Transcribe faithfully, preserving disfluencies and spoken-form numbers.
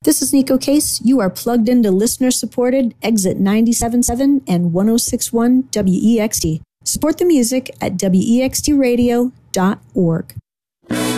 This is Nico Case. You are plugged into listener-supported Exit ninety-seven point seven and one oh six point one W E X T. Support the music at W E X T radio dot org.